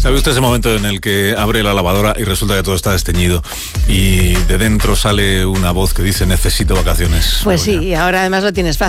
¿Sabe usted ese momento en el que abre la lavadora y resulta que todo está desteñido y de dentro sale una voz que dice necesito vacaciones? Pues sí, y ahora además lo tienes fácil.